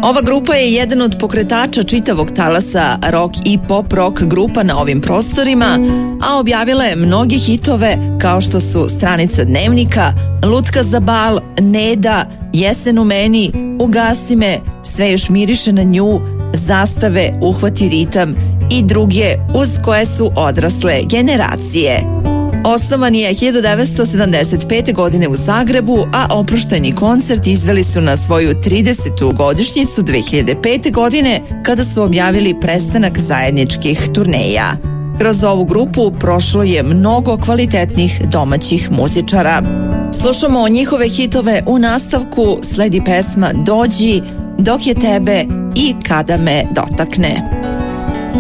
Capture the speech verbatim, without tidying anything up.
Ova grupa je jedan od pokretača čitavog talasa rock i pop rock grupa na ovim prostorima, a objavila je mnoge hitove kao što su Stranica dnevnika, Lutka za bal, Neda, Jesen u meni, Ugasi me, Sve još miriše na nju, Zastave, Uhvati ritam i druge uz koje su odrasle generacije. Osnovan je hiljadu devetsto sedamdeset pete. godine u Zagrebu, a oproštajni koncert izveli su na svoju tridesetu godišnjicu dve hiljade pete. godine kada su objavili prestanak zajedničkih turneja. Kroz ovu grupu prošlo je mnogo kvalitetnih domaćih muzičara. Slušamo njihove hitove u nastavku, sledi pesma Dođi, Dok je tebe i Kada me dotakne.